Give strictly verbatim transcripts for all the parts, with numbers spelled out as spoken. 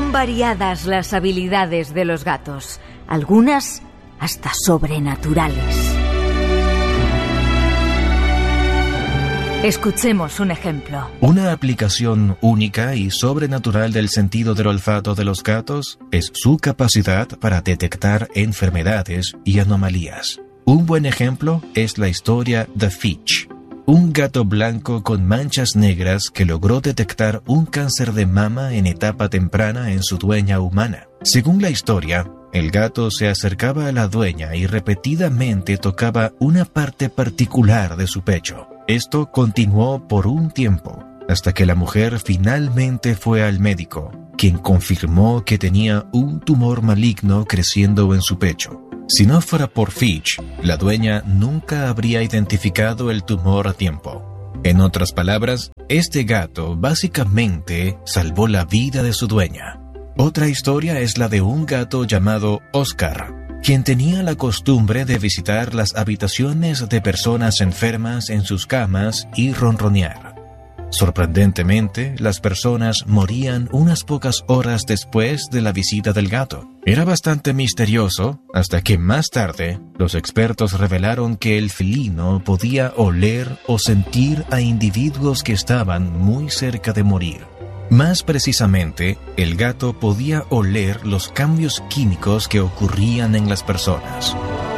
Son variadas las habilidades de los gatos, algunas hasta sobrenaturales. Escuchemos un ejemplo. Una aplicación única y sobrenatural del sentido del olfato de los gatos es su capacidad para detectar enfermedades y anomalías. Un buen ejemplo es la historia de Fitch, un gato blanco con manchas negras que logró detectar un cáncer de mama en etapa temprana en su dueña humana. Según la historia, el gato se acercaba a la dueña y repetidamente tocaba una parte particular de su pecho. Esto continuó por un tiempo, hasta que la mujer finalmente fue al médico, quien confirmó que tenía un tumor maligno creciendo en su pecho. Si no fuera por Fitch, la dueña nunca habría identificado el tumor a tiempo. En otras palabras, este gato básicamente salvó la vida de su dueña. Otra historia es la de un gato llamado Oscar, quien tenía la costumbre de visitar las habitaciones de personas enfermas en sus camas y ronronear. Sorprendentemente, las personas morían unas pocas horas después de la visita del gato. Era bastante misterioso, hasta que más tarde, los expertos revelaron que el felino podía oler o sentir a individuos que estaban muy cerca de morir. Más precisamente, el gato podía oler los cambios químicos que ocurrían en las personas.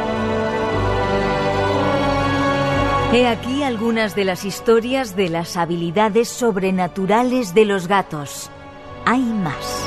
He aquí algunas de las historias de las habilidades sobrenaturales de los gatos. Hay más.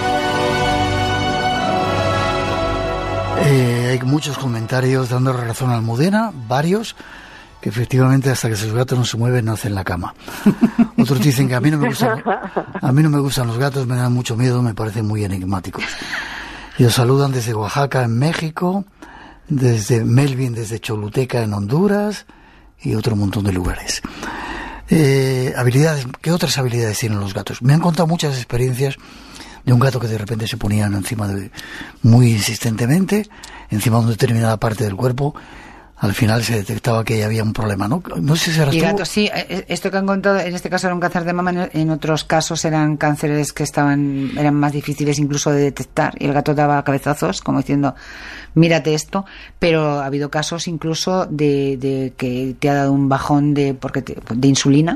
Eh, hay muchos comentarios dando razón a Almudena, varios, que efectivamente hasta que sus gatos no se mueven no hacen la cama. Otros dicen que a mí no me gustan, a mí no me gustan los gatos, me dan mucho miedo, me parecen muy enigmáticos. Y os saludan desde Oaxaca, en México, desde Melvin, desde Choluteca, en Honduras, y otro montón de lugares. Eh, habilidades, ¿qué otras habilidades tienen los gatos? Me han contado muchas experiencias de un gato que de repente se ponían encima de, muy insistentemente, encima de una determinada parte del cuerpo. Al final se detectaba que había un problema, ¿no? No sé si era y gatos, sí, esto que han contado, en este caso era un cáncer de mama, en otros casos eran cánceres que estaban, eran más difíciles incluso de detectar, y el gato daba cabezazos, como diciendo, mírate esto, pero ha habido casos incluso de, de que te ha dado un bajón de, porque te, de insulina,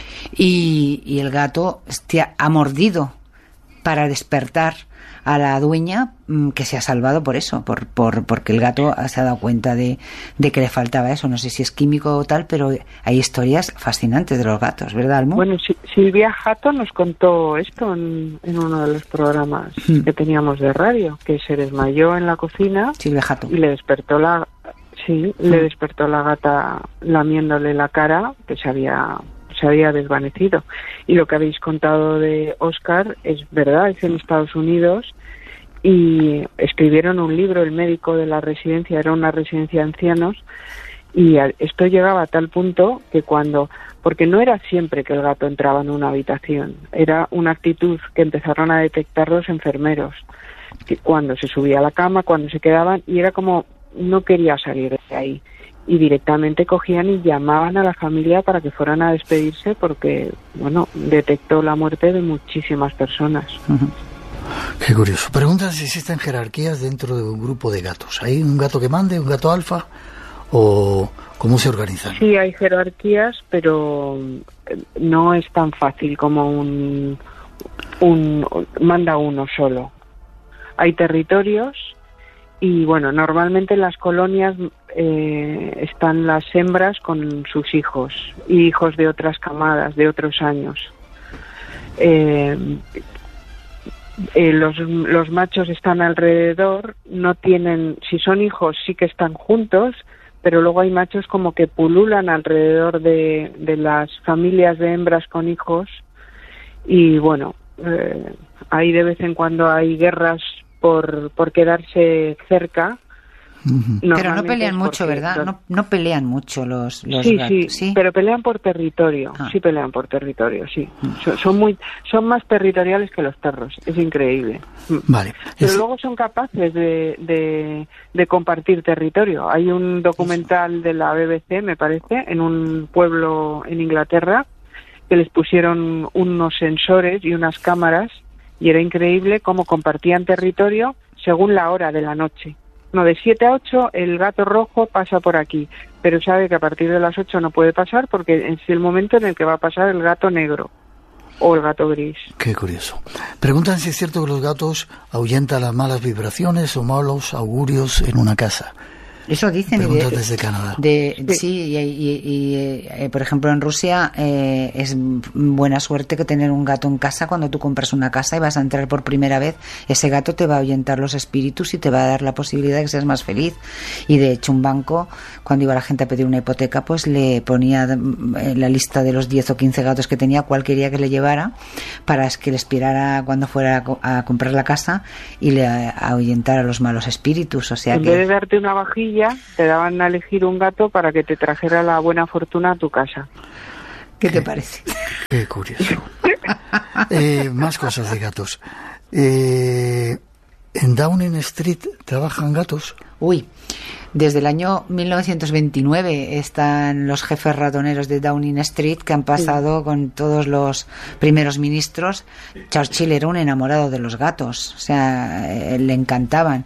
y, y el gato te ha, ha mordido para despertar a la dueña, que se ha salvado por eso, por, por porque el gato se ha dado cuenta de, de que le faltaba eso. No sé si es químico o tal, pero hay historias fascinantes de los gatos, ¿verdad, Almu? Bueno, Silvia Jato nos contó esto en, en uno de los programas mm. que teníamos de radio, que se desmayó en la cocina. Silvia Jato. Y le despertó la sí, mm. le despertó la gata lamiéndole la cara, que se había se había desvanecido. Y lo que habéis contado de Oscar es verdad, es en Estados Unidos, y escribieron un libro, el médico de la residencia, era una residencia de ancianos, y esto llegaba a tal punto que cuando, porque no era siempre que el gato entraba en una habitación, era una actitud que empezaron a detectar los enfermeros, que cuando se subía a la cama, cuando se quedaban, y era como, no quería salir de ahí. Y directamente cogían y llamaban a la familia para que fueran a despedirse porque, bueno, detectó la muerte de muchísimas personas. Uh-huh. Qué curioso. Preguntan si existen jerarquías dentro de un grupo de gatos. ¿Hay un gato que mande, un gato alfa o cómo se organizan? Sí, hay jerarquías, pero no es tan fácil como un, un manda uno solo. Hay territorios. Y bueno, normalmente en las colonias eh, están las hembras con sus hijos y hijos de otras camadas, de otros años. Eh, eh, los, los machos están alrededor, no tienen, si son hijos sí que están juntos, pero luego hay machos como que pululan alrededor de, de las familias de hembras con hijos y bueno, eh, ahí de vez en cuando hay guerras por por quedarse cerca. Uh-huh. Pero no pelean mucho, ¿verdad? Los... No, no pelean mucho los, los sí, gatos. Sí, sí, pero pelean por territorio. Ah. Sí pelean por territorio, sí. Uh-huh. Son, son muy son más territoriales que los perros. Es increíble. Vale. Pero es... luego son capaces de, de, de compartir territorio. Hay un documental Eso. de la B B C, me parece, en un pueblo en Inglaterra, que les pusieron unos sensores y unas cámaras y era increíble cómo compartían territorio según la hora de la noche. No, de siete a ocho el gato rojo pasa por aquí, pero sabe que a partir de las ocho no puede pasar porque es el momento en el que va a pasar el gato negro o el gato gris. Qué curioso. Preguntan si es cierto que los gatos ahuyentan las malas vibraciones o malos augurios en una casa. Eso dicen. Preguntas de, desde Canadá. De, sí, sí y, y, y eh, por ejemplo en Rusia eh, es buena suerte que tener un gato en casa. Cuando tú compras una casa y vas a entrar por primera vez, ese gato te va a ahuyentar los espíritus y te va a dar la posibilidad de que seas más feliz. Y de hecho un banco, cuando iba la gente a pedir una hipoteca, pues le ponía en la lista de los diez o quince gatos que tenía cuál quería que le llevara para que le esperara cuando fuera a, a comprar la casa y le ahuyentara los malos espíritus. O sea, en que vez de darte una vajilla, te daban a elegir un gato para que te trajera la buena fortuna a tu casa. ¿Qué te parece? Qué curioso. eh, más cosas de gatos. Eh, ¿En Downing Street trabajan gatos? Uy, desde el año mil novecientos veintinueve están los jefes ratoneros de Downing Street que han pasado sí. con todos los primeros ministros. Churchill era un enamorado de los gatos, o sea, eh, le encantaban.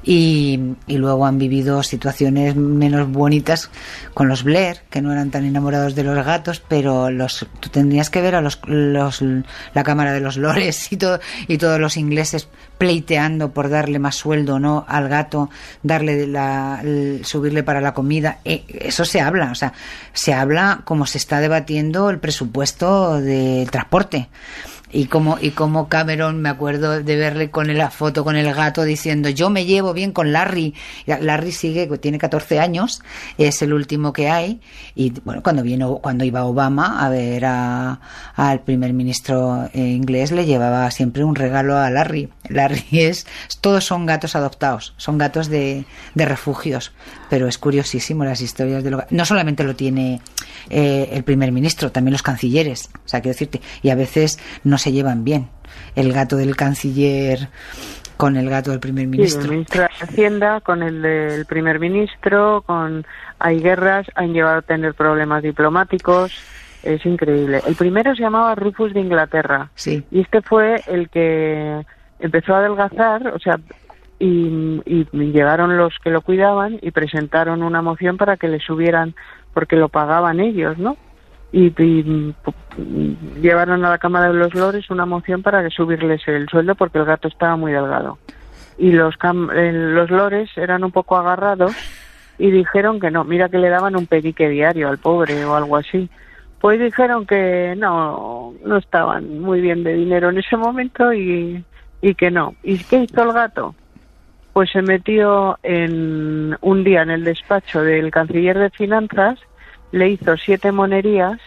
Y, y luego han vivido situaciones menos bonitas con los Blair, que no eran tan enamorados de los gatos, pero los tú tendrías que ver a los, los la Cámara de los Lores y, todo, y todos los ingleses pleiteando por darle más sueldo o no al gato, darle la, el, subirle para la comida. Eh, eso se habla, o sea, se habla como se está debatiendo el presupuesto del transporte. Y como, y como Cameron, me acuerdo de verle con la foto con el gato diciendo yo me llevo bien con Larry. Larry sigue, tiene catorce años, es el último que hay. Y bueno, cuando vino, cuando iba Obama a ver a, al primer ministro inglés, le llevaba siempre un regalo a Larry. Larry es, todos son gatos adoptados, son gatos de, de refugios. Pero es curiosísimo las historias de los gatos. No solamente lo tiene eh, el primer ministro, también los cancilleres. O sea, quiero decirte, y a veces no se llevan bien el gato del canciller con el gato del primer ministro. Sí, el ministro de Hacienda con el del primer ministro, con hay guerras, han llevado a tener problemas diplomáticos, es increíble. El primero se llamaba Rufus de Inglaterra, sí. y este fue el que empezó a adelgazar, o sea, y, y llegaron los que lo cuidaban y presentaron una moción para que le subieran, porque lo pagaban ellos, ¿no? Y, y llevaron a la Cámara de los Lores una moción para que subirles el sueldo porque el gato estaba muy delgado. Y los cam los lores eran un poco agarrados y dijeron que no, mira que le daban un penique diario al pobre o algo así. Pues dijeron que no, no estaban muy bien de dinero en ese momento y, y que no. ¿Y qué hizo el gato? Pues se metió en un día en el despacho del canciller de Finanzas, le hizo siete monerías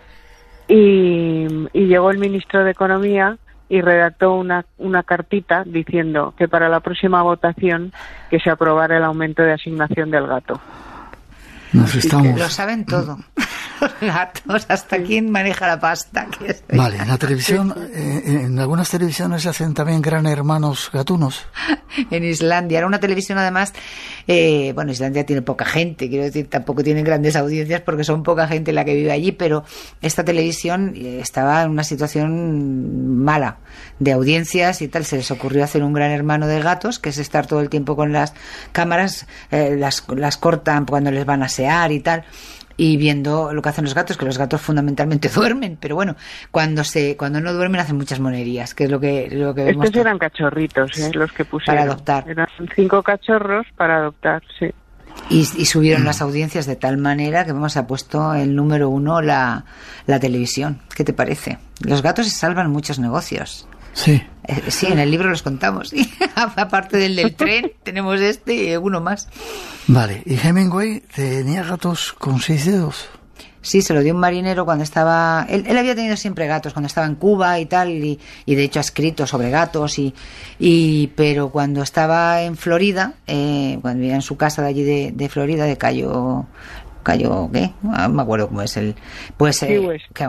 y, y llegó el ministro de Economía y redactó una, una cartita diciendo que para la próxima votación que se aprobara el aumento de asignación del gato. Nos estamos... Lo saben todo. Los gatos, hasta quién maneja la pasta. Vale, en la televisión, eh, en algunas televisiones se hacen también Gran Hermanos gatunos. En Islandia, era una televisión además, eh, bueno, Islandia tiene poca gente, quiero decir, tampoco tienen grandes audiencias porque son poca gente la que vive allí, pero esta televisión estaba en una situación mala de audiencias y tal. Se les ocurrió hacer un Gran Hermano de gatos, que es estar todo el tiempo con las cámaras, eh, las, las cortan cuando les van a asear y tal, y viendo lo que hacen los gatos, que los gatos fundamentalmente duermen, pero bueno, cuando se cuando no duermen hacen muchas monerías, que es lo que lo que vemos. Estos eran cachorritos, ¿eh? Los que pusieron. Para adoptar. Eran cinco cachorros para adoptar, sí. Y, y subieron las audiencias de tal manera que vamos ha puesto el número uno la, la televisión. ¿Qué te parece? Los gatos se salvan muchos negocios. Sí. Eh, sí, en el libro los contamos. ¿Sí? Aparte del del tren, tenemos este y uno más. Vale, ¿y Hemingway tenía gatos con seis dedos? Sí, se lo dio un marinero cuando estaba... Él, él había tenido siempre gatos cuando estaba en Cuba y tal, y, y de hecho ha escrito sobre gatos, y, y pero cuando estaba en Florida, eh, cuando vivía en su casa de allí de, de Florida, de Cayo... Cayo, ¿qué? No me acuerdo cómo es el... Pues... Eh, que,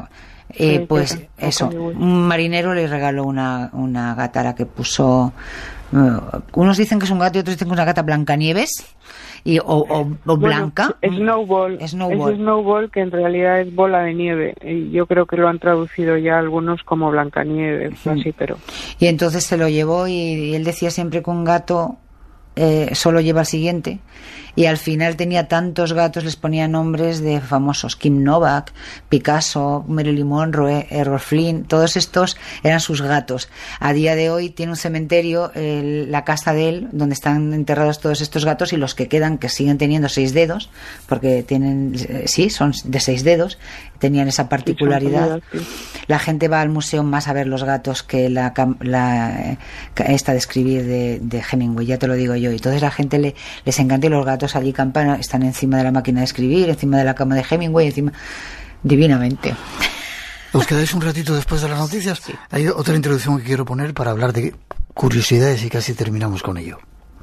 Eh, Sí, pues sí, eso, Hollywood. un marinero le regaló una, una gata a la que puso... uh, unos dicen que es un gato y otros dicen que es una gata Blancanieves y, o, o, o Bueno, blanca. Snowball. Snowball. Es Snowball, que en realidad es bola de nieve. Y yo creo que lo han traducido ya algunos como Blancanieves o así, pero... Y entonces se lo llevó y, y él decía siempre que un gato eh, solo lleva al siguiente. Y al final tenía tantos gatos, les ponía nombres de famosos. Kim Novak, Picasso, Marilyn Monroe, Errol Flynn, todos estos eran sus gatos. A día de hoy tiene un cementerio, el, la casa de él, donde están enterrados todos estos gatos, y los que quedan, que siguen teniendo seis dedos, porque tienen, eh, sí, son de seis dedos, tenían esa particularidad. Sí, sí. La gente va al museo más a ver los gatos que la, la eh, esta de escribir de, de Hemingway, ya te lo digo yo. Y entonces la gente le, les encanta, y los gatos allí campana, están encima de la máquina de escribir, encima de la cama de Hemingway, encima, divinamente. ¿Os quedáis un ratito después de las noticias? Sí. Hay otra introducción que quiero poner para hablar de curiosidades y casi terminamos con ello.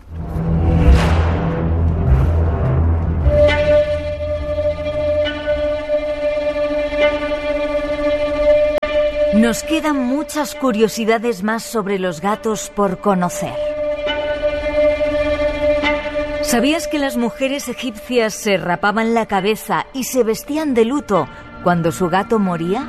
Nos quedan muchas curiosidades más sobre los gatos por conocer. ¿Sabías que las mujeres egipcias se rapaban la cabeza y se vestían de luto cuando su gato moría?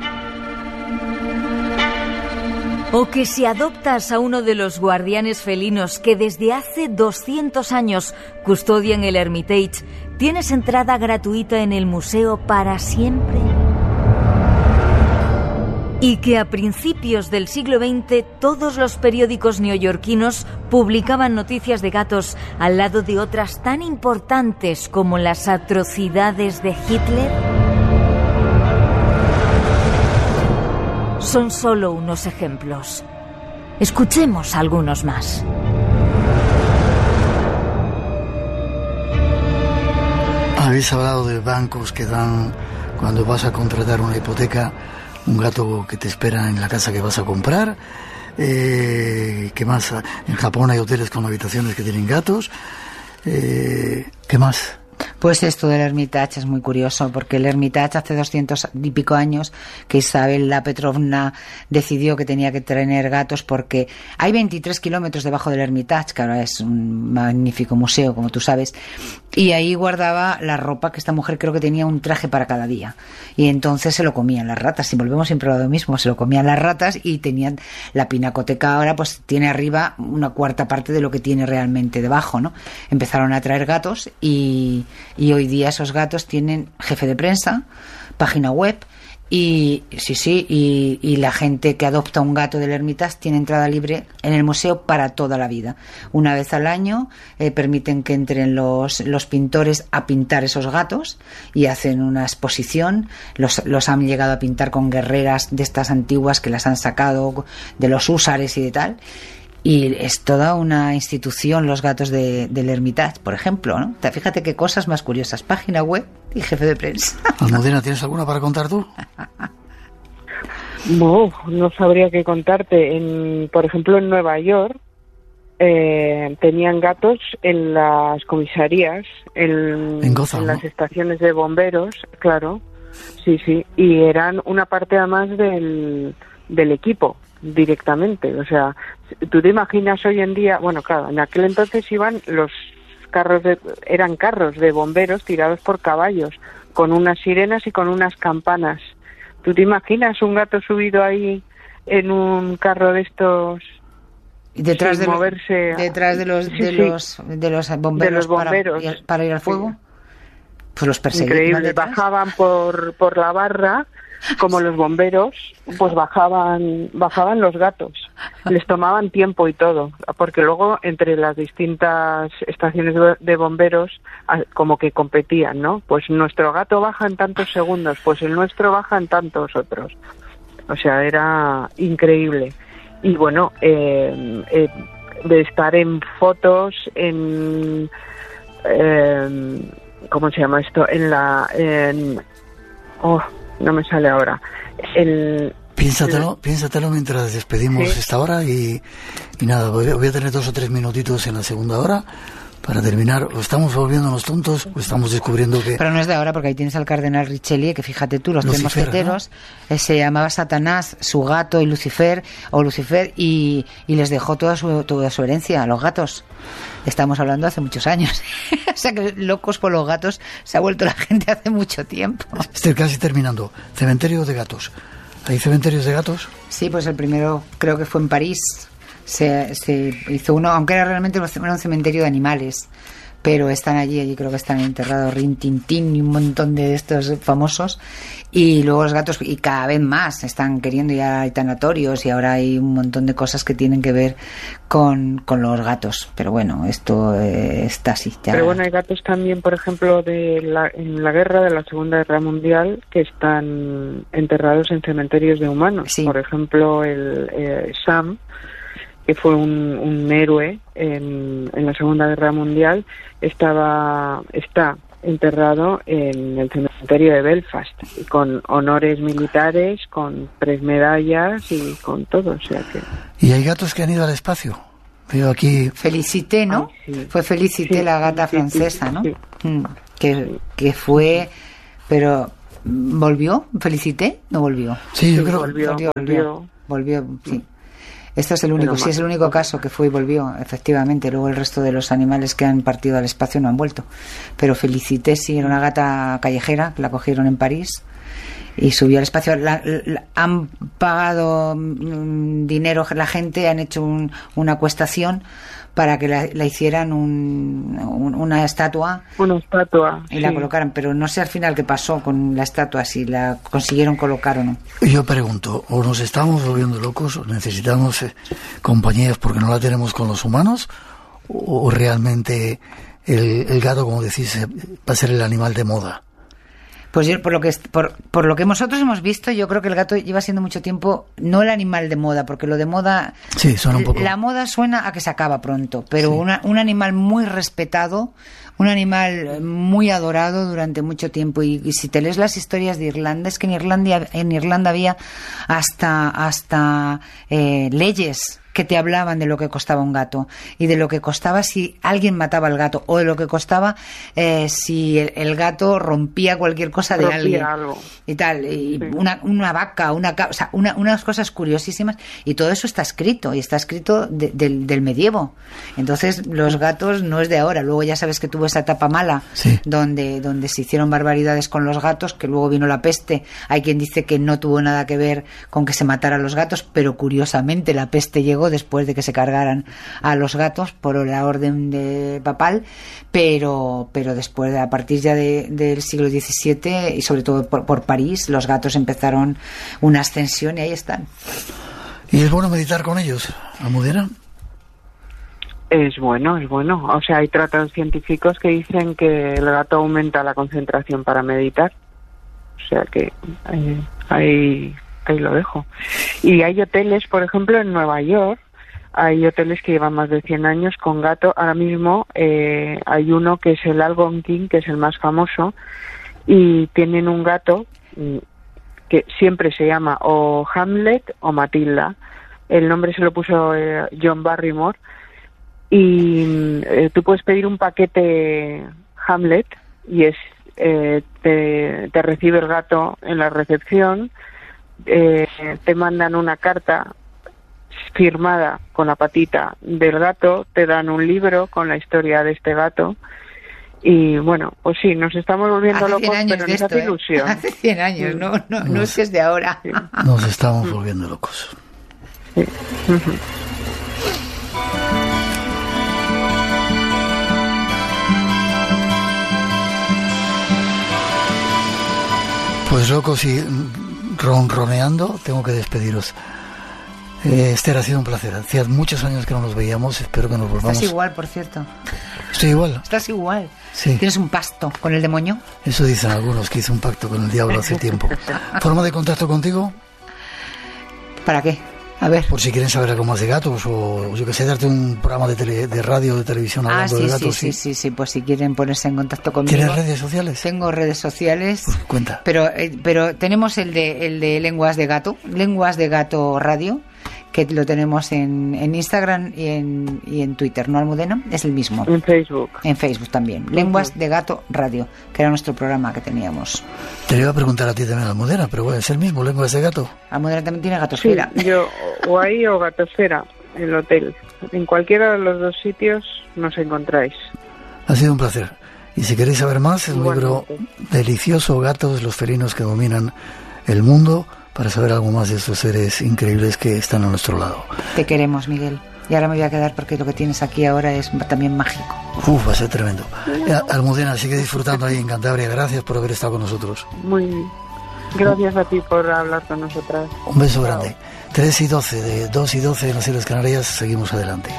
¿O que si adoptas a uno de los guardianes felinos que desde hace doscientos años custodian el Hermitage, tienes entrada gratuita en el museo para siempre? Y que a principios del siglo veinte todos los periódicos neoyorquinos publicaban noticias de gatos al lado de otras tan importantes como las atrocidades de Hitler. Son solo unos ejemplos. Escuchemos algunos más. Habéis hablado de bancos que dan, cuando vas a contratar una hipoteca, un gato que te espera en la casa que vas a comprar. Eh, ¿Qué más? En Japón hay hoteles con habitaciones que tienen gatos. Eh, ¿Qué más? Pues esto del Hermitage es muy curioso, porque el Hermitage hace doscientos y pico años que Isabel la Petrovna decidió que tenía que tener gatos, porque hay veintitrés kilómetros debajo del Hermitage, que ahora es un magnífico museo, como tú sabes, y ahí guardaba la ropa, que esta mujer creo que tenía un traje para cada día, y entonces se lo comían las ratas. Si volvemos siempre a lo mismo, se lo comían las ratas, y tenían la pinacoteca ahora, pues tiene arriba una cuarta parte de lo que tiene realmente debajo, ¿no? Empezaron a traer gatos y Y hoy día esos gatos tienen jefe de prensa, página web, y sí, sí, y, y la gente que adopta un gato del Hermitage tiene entrada libre en el museo para toda la vida. Una vez al año eh, permiten que entren los, los pintores a pintar esos gatos y hacen una exposición. Los, los han llegado a pintar con guerreras de estas antiguas que las han sacado de los húsares y de tal. Y es toda una institución los gatos de, del Hermitage, por ejemplo, ¿no? Fíjate qué cosas más curiosas. Página web y jefe de prensa. Almudena, ¿tienes alguna para contar tú? No, no sabría qué contarte. En, por ejemplo, en Nueva York eh, tenían gatos en las comisarías, en, en, Gotham, en las ¿no? estaciones de bomberos, claro. Sí, sí. Y eran una parte además del, del equipo, directamente. O sea, tú te imaginas hoy en día, bueno, claro, en aquel entonces iban los carros de, eran carros de bomberos tirados por caballos, con unas sirenas y con unas campanas. ¿Tú te imaginas un gato subido ahí en un carro de estos y detrás sin de moverse? Lo, detrás de los sí, de sí. los de los bomberos, de los bomberos. Para, para ir al fuego? Sí. Pues los perseguían. Increíble, bajaban por por la barra como los bomberos, pues bajaban bajaban los gatos, les tomaban tiempo y todo, porque luego entre las distintas estaciones de bomberos como que competían, ¿no? Pues nuestro gato baja en tantos segundos, pues el nuestro baja en tantos otros. O sea, era increíble. Y bueno, eh, eh, de estar en fotos, en eh, ¿cómo se llama esto? En la en, oh, no me sale ahora. El, piénsatelo, el... piénsatelo mientras despedimos ¿Sí? esta hora y, y nada, voy, voy a tener dos o tres minutitos en la segunda hora para terminar, o estamos volviéndonos tontos o estamos descubriendo que... Pero no es de ahora, porque ahí tienes al cardenal Richelieu, que fíjate tú, los tres Lucifer, mosqueteros, ¿no? eh, se llamaba Satanás, su gato y Lucifer, o Lucifer, y, y les dejó toda su, toda su herencia a los gatos. Estamos hablando hace muchos años. O sea que locos por los gatos se ha vuelto la gente hace mucho tiempo. Estoy casi terminando. Cementerio de gatos. ¿Hay cementerios de gatos? Sí, pues el primero creo que fue en París. Se, se hizo uno, aunque era realmente era un cementerio de animales, pero están allí, allí creo que están enterrados Rin Tin Tin y un montón de estos famosos, y luego los gatos, y cada vez más están queriendo, ya hay tanatorios y ahora hay un montón de cosas que tienen que ver con, con los gatos, pero bueno, esto eh, está así ya. Pero bueno, hay gatos también, por ejemplo, de la, en la guerra de la Segunda Guerra Mundial, que están enterrados en cementerios de humanos. Sí. Por ejemplo, el eh, Sam, que fue un, un héroe en, en la Segunda Guerra Mundial, estaba está enterrado en el cementerio de Belfast, con honores militares, con tres medallas y con todo, o sea que... ¿Y hay gatos que han ido al espacio? Veo aquí... Felicité, ¿no? Ah, sí. Fue Felicité, Sí, la gata sí, francesa, sí, ¿no? sí. Mm, que, que fue... Pero... ¿Volvió? ¿Felicité? No volvió. Sí, yo Sí, creo... volvió. Volvió, volvió, volvió, sí. Este es el único, sí, es el único caso que fue y volvió, efectivamente. Luego el resto de los animales que han partido al espacio no han vuelto. Pero Felicité sí, era una gata callejera, la cogieron en París y subió al espacio. La, la, han pagado mm, dinero la gente, han hecho un, una acuestación para que la, la hicieran un, un, una estatua. Una estatua. Y la sí. colocaran, pero no sé al final qué pasó con la estatua, si la consiguieron colocar o no. Yo pregunto, ¿o nos estamos volviendo locos o necesitamos eh, compañías porque no la tenemos con los humanos? ¿O, o realmente el, el gato, como decís, eh, va a ser el animal de moda? Pues yo, por lo que por, por lo que nosotros hemos visto, yo creo que el gato lleva siendo mucho tiempo no el animal de moda, porque lo de moda, sí, suena un poco. La moda suena a que se acaba pronto, pero Sí. una, un animal muy respetado, un animal muy adorado durante mucho tiempo. Y, y si te lees las historias de Irlanda, es que en Irlanda en Irlanda había hasta hasta eh, leyes que te hablaban de lo que costaba un gato y de lo que costaba si alguien mataba al gato, o de lo que costaba eh, si el, el gato rompía cualquier cosa de Rompía alguien algo. y tal, y Sí. una, una vaca, una, ca- o sea, una, unas cosas curiosísimas, y todo eso está escrito, y está escrito de- del, del medievo. Entonces los gatos no es de ahora. Luego ya sabes que tuvo esa etapa mala, Sí. donde, donde se hicieron barbaridades con los gatos, que luego vino la peste. Hay quien dice que no tuvo nada que ver con que se mataran los gatos, pero curiosamente la peste llegó después de que se cargaran a los gatos por la orden de papal, pero pero después, a partir ya de, del siglo diecisiete, y sobre todo por, por París, los gatos empezaron una ascensión y ahí están. ¿Y es bueno meditar con ellos, Almudena? Es bueno, es bueno. O sea, hay tratados científicos que dicen que el gato aumenta la concentración para meditar. O sea que eh, ahí, ahí lo dejo. Y hay hoteles, por ejemplo, en Nueva York, hay hoteles que llevan más de cien años con gato. Ahora mismo eh, hay uno que es el Algonquin, que es el más famoso, y tienen un gato mm, que siempre se llama o Hamlet o Matilda. El nombre se lo puso eh, John Barrymore. Y eh, tú puedes pedir un paquete Hamlet y es eh, te, te recibe el gato en la recepción, eh, te mandan una carta firmada con la patita del gato, te dan un libro con la historia de este gato. Y bueno, pues sí, nos estamos volviendo Hace locos, cien años pero de nos esto, hace ¿eh? ilusión. Hace cien años, no, no, no es que es de ahora. Sí. Nos estamos volviendo locos. Sí. Ujú. Pues locos y ronroneando, tengo que despediros. Eh, Esther, ha sido un placer. Hacía muchos años que no nos veíamos, espero que nos volvamos. Estás igual, por cierto. Estoy igual. Estás igual. Sí. Tienes un pasto con el demonio. Eso dicen algunos, que hice un pacto con el diablo hace tiempo. ¿Forma de contacto contigo? ¿Para qué? A ver. Por si quieren saber algo más de gatos, o yo que sé, darte un programa de, tele, de radio o de televisión Ah, hablando sí, de sí, gatos. sí, sí, sí, pues si quieren ponerse en contacto conmigo. ¿Tienes redes sociales? Tengo redes sociales. Pues cuenta. Pero, eh, pero tenemos el de, el de Lenguas de Gato, Lenguas de Gato Radio, que lo tenemos en, en Instagram y en, y en Twitter, ¿no, Almudena? Es el mismo. En Facebook. En Facebook también. Lenguas de Gato Radio, que era nuestro programa que teníamos. Te iba a preguntar a ti también, Almudena, pero bueno, es el mismo, Lenguas de Gato. Almudena también tiene Gatosfera. Sí, yo, o ahí o Gatosfera, el hotel. En cualquiera de los dos sitios nos encontráis. Ha sido un placer. Y si queréis saber más, es un libro delicioso, Gatos, los felinos que dominan el mundo, para saber algo más de estos seres increíbles que están a nuestro lado. Te queremos, Miguel. Y ahora me voy a quedar porque lo que tienes aquí ahora es también mágico. Uf, va a ser tremendo. Eh, Almudena, sigue disfrutando ahí en Cantabria. Gracias por haber estado con nosotros. Muy bien. Gracias a ti por hablar con nosotras. Un beso grande. tres y doce, de dos y doce en las Islas Canarias, seguimos adelante.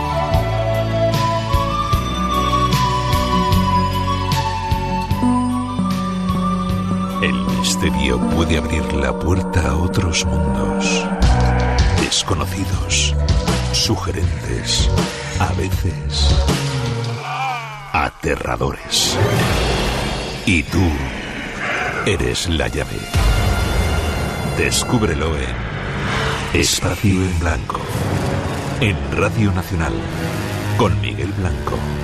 El misterio puede abrir la puerta a otros mundos, desconocidos, sugerentes, a veces aterradores. Y tú eres la llave. Descúbrelo en Espacio en Blanco, en Radio Nacional, con Miguel Blanco.